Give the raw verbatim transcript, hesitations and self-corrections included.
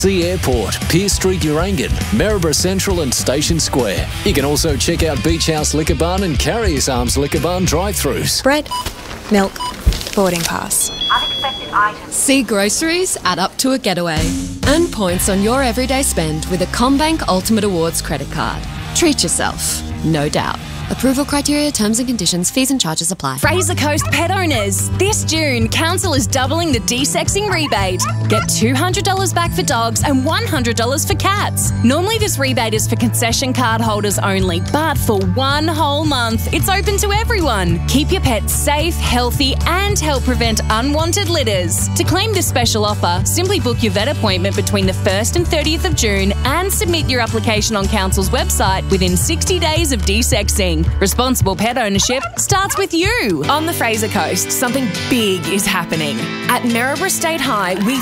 The airport, Pearce Street, Urangan, Maryborough Central and Station Square. You can also check out Beach House Liquor Barn and Carriers Arms Liquor Barn drive-thrus. Bread, milk, boarding pass. Unexpected items. See groceries add up to a getaway. Earn points on your everyday spend with a CommBank Ultimate Awards credit card. Treat yourself, no doubt. Approval criteria, terms and conditions, fees and charges apply. Fraser Coast pet owners, this June, Council is doubling the desexing rebate. Get two hundred dollars back for dogs and one hundred dollars for cats. Normally this rebate is for concession card holders only, but for one whole month, it's open to everyone. Keep your pets safe, healthy and help prevent unwanted litters. To claim this special offer, simply book your vet appointment between the first and thirtieth of June and submit your application on Council's website within sixty days of desexing. Responsible pet ownership starts with you. On the Fraser Coast, something big is happening. At Maryborough State High, we've